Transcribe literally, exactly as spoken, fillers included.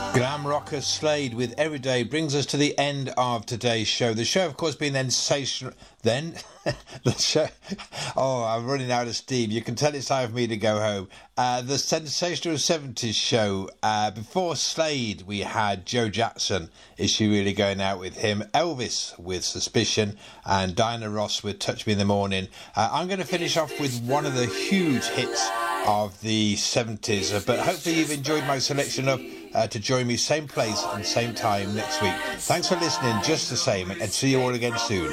Glam rocker Slade with Everyday brings us to the end of today's show. The show, of course, being then sensational. Then the show. Oh, I'm running out of steam. You can tell it's time for me to go home. Uh, the sensational seventies show. Uh, before Slade, we had Joe Jackson. Is She Really Going Out With Him? Elvis with Suspicion, and Diana Ross with Touch Me in the Morning. Uh, I'm going to finish off with one of the huge hits of the seventies, uh, but hopefully you've enjoyed my selection of uh, to join me same place and same time next week. Thanks for listening just the same, and see you all again soon.